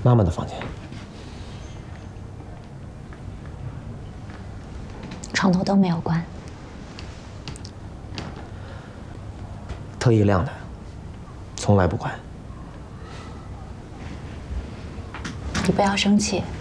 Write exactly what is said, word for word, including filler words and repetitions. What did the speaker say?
妈妈的房间， 床头灯没有关， 特意亮的，从来不关。 你不要生气。